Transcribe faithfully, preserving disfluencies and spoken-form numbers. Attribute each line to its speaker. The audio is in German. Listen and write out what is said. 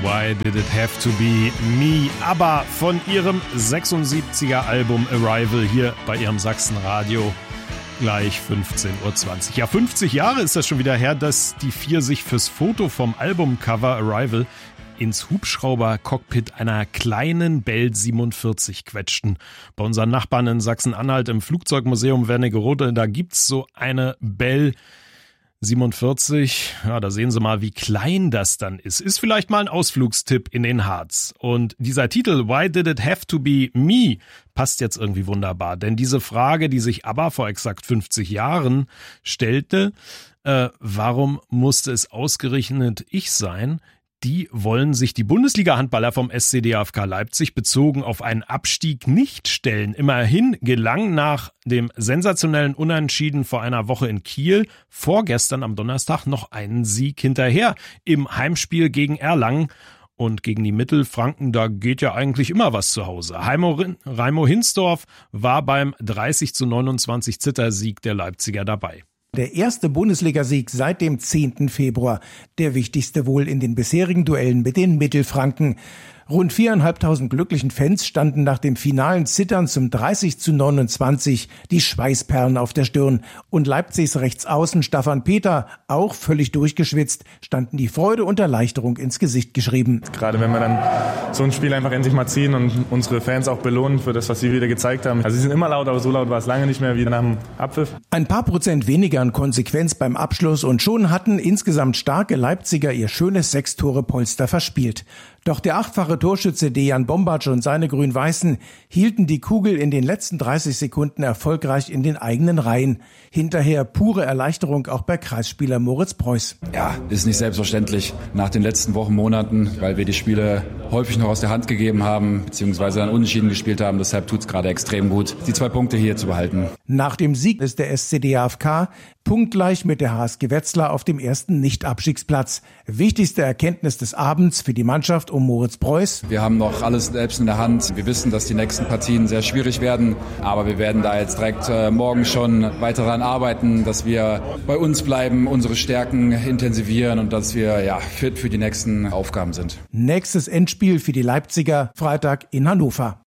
Speaker 1: Why Did It Have to Be Me? ABBA von ihrem sechsundsiebziger Album Arrival hier bei ihrem Sachsenradio. Gleich fünfzehn Uhr zwanzig. Ja, fünfzig Jahre ist das schon wieder her, dass die vier sich fürs Foto vom Albumcover Arrival ins Hubschrauber-Cockpit einer kleinen Bell siebenundvierzig quetschten. Bei unseren Nachbarn in Sachsen-Anhalt im Flugzeugmuseum Wernigerode, da gibt's so eine Bell siebenundvierzig. Ja, da sehen Sie mal, wie klein das dann ist. Ist vielleicht mal ein Ausflugstipp in den Harz. Und dieser Titel, Why Did It Have to Be Me, passt jetzt irgendwie wunderbar. Denn diese Frage, die sich ABBA vor exakt fünfzig Jahren stellte, äh, warum musste es ausgerechnet ich sein? Die wollen sich die Bundesliga-Handballer vom S C D F K Leipzig bezogen auf einen Abstieg nicht stellen. Immerhin gelang nach dem sensationellen Unentschieden vor einer Woche in Kiel vorgestern am Donnerstag noch einen Sieg hinterher im Heimspiel gegen Erlangen. Und gegen die Mittelfranken, da geht ja eigentlich immer was zu Hause. Raimo, Raimo Hinsdorf war beim dreißig zu neunundzwanzig Zittersieg der Leipziger dabei.
Speaker 2: Der erste Bundesligasieg seit dem zehnten Februar. Der wichtigste wohl in den bisherigen Duellen mit den Mittelfranken. Rund viertausendfünfhundert glücklichen Fans standen nach dem finalen Zittern zum dreißig zu neunundzwanzig die Schweißperlen auf der Stirn. Und Leipzigs Rechtsaußen Staffan Peter, auch völlig durchgeschwitzt, standen die Freude und Erleichterung ins Gesicht geschrieben.
Speaker 3: Gerade wenn wir dann so ein Spiel einfach endlich mal ziehen und unsere Fans auch belohnen für das, was sie wieder gezeigt haben. Also sie sind immer laut, aber so laut war es lange nicht mehr wie nach dem Abpfiff.
Speaker 2: Ein paar Prozent weniger an Konsequenz beim Abschluss und schon hatten insgesamt starke Leipziger ihr schönes Sechs-Tore-Polster verspielt. Doch der achtfache Torschütze Dejan Bombac und seine Grün-Weißen hielten die Kugel in den letzten dreißig Sekunden erfolgreich in den eigenen Reihen. Hinterher pure Erleichterung auch bei Kreisspieler Moritz Preuß.
Speaker 4: Ja, ist nicht selbstverständlich nach den letzten Wochen, Monaten, weil wir die Spiele häufig noch aus der Hand gegeben haben, beziehungsweise dann unentschieden gespielt haben. Deshalb tut's gerade extrem gut, die zwei Punkte hier zu behalten.
Speaker 2: Nach dem Sieg ist der S C D F K punktgleich mit der H S G Wetzlar auf dem ersten Nicht-Abstiegsplatz. Wichtigste Erkenntnis des Abends für die Mannschaft um Moritz Preuß.
Speaker 4: Wir haben noch alles selbst in der Hand. Wir wissen, dass die nächsten Partien sehr schwierig werden, aber wir werden da jetzt direkt äh, morgen schon weiter daran arbeiten, dass wir bei uns bleiben, unsere Stärken intensivieren und dass wir ja fit für die nächsten Aufgaben sind.
Speaker 2: Nächstes Endspiel für die Leipziger Freitag in Hannover.